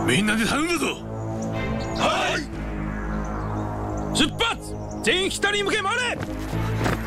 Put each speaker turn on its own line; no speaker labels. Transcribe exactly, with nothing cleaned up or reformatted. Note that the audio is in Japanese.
みんなで頼んだぞ。
はい。出発。全員北に向け回れ。